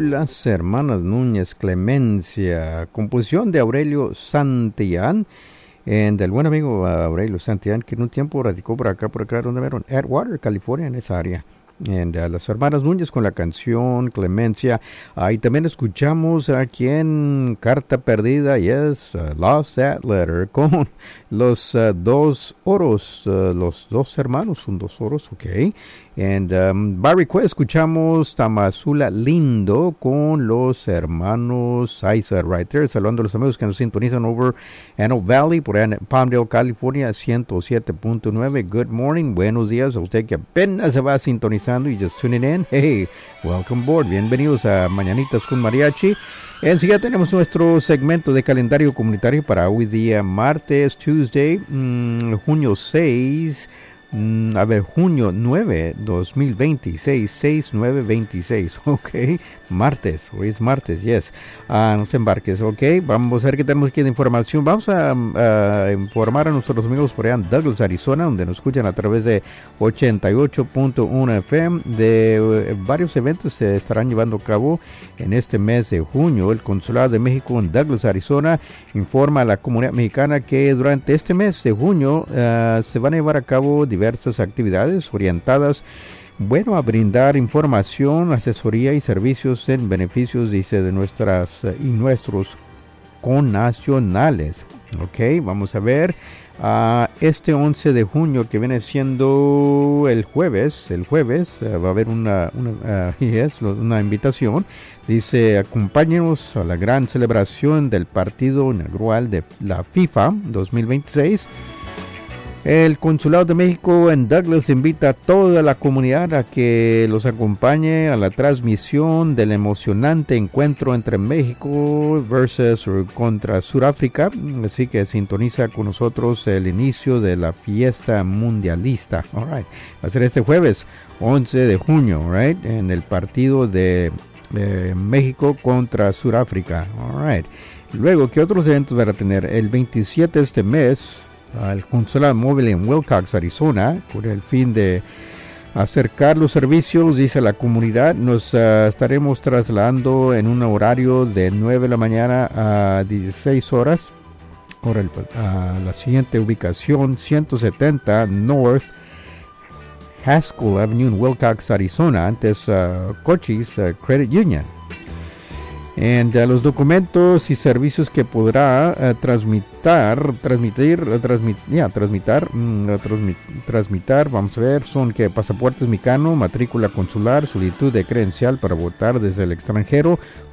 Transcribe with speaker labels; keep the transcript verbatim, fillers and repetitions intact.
Speaker 1: Las Hermanas Núñez Clemencia, composición de Aurelio Santillán, and del buen amigo uh, Aurelio Santillán, que en un tiempo radicó por acá, por acá, donde vieron, Atwater, California, en esa área. And, uh, las Hermanas Núñez con la canción Clemencia. Ahí uh, también escuchamos aquí en Carta Perdida, yes, uh, Lost That Letter, con los uh, dos oros, uh, los dos hermanos, son dos oros, ok. And um, by request escuchamos Tamazula Lindo con los hermanos Saiza, right there, saludando a los amigos que nos sintonizan over Antelope Valley, por allá en Palmdale, California, ciento siete punto nueve. Good morning, buenos días a usted que apenas se va sintonizando y just tuning in. Hey, welcome aboard, bienvenidos a Mañanitas con Mariachi. Enseguida tenemos nuestro segmento de calendario comunitario para hoy día, martes, Tuesday, mmm, junio seis. Mm, a ver, junio nueve, dos mil veintiséis, seis nueve veintiséis, ok, martes, hoy es martes, yes, uh, no se embarques, ok, vamos a ver qué tenemos aquí de información. Vamos a, a informar a nuestros amigos por allá en Douglas, Arizona, donde nos escuchan a través de ochenta y ocho punto uno F M, de uh, varios eventos se estarán llevando a cabo en este mes de junio. El Consulado de México en Douglas, Arizona, informa a la comunidad mexicana que durante este mes de junio uh, se van a llevar a cabo diversas diversas actividades orientadas, bueno, a brindar información, asesoría y servicios en beneficios, dice, de nuestras y nuestros connacionales. Ok, vamos a ver, uh, este once de junio, que viene siendo el jueves, el jueves, uh, va a haber una, una, uh, yes, una invitación, dice, acompáñenos a la gran celebración del partido inaugural de la FIFA dos mil veintiséis. El Consulado de México en Douglas invita a toda la comunidad a que los acompañe a la transmisión del emocionante encuentro entre México versus contra Sudáfrica. Así que sintoniza con nosotros el inicio de la fiesta mundialista. All right. Va a ser este jueves, once de junio, right, en el partido de eh, México contra Sudáfrica. All right. Luego, ¿qué otros eventos van a tener? El veintisiete de este mes, al Consulado Móvil en Wilcox, Arizona, con el fin de acercar los servicios, dice la comunidad. Nos uh, estaremos trasladando en un horario de nueve de la mañana a dieciséis horas. Por el, a la siguiente ubicación, ciento setenta North Haskell Avenue en Wilcox, Arizona, antes uh, Cochise uh, Credit Union. And, uh, los documentos y servicios que podrá uh, transmitir, transmitir, uh, transmit, yeah, transmitir, mm, uh, transmit, transmitir, vamos a ver, son que pasaportes mexicano, matrícula consular, solicitud de credencial para votar desde el extranjero,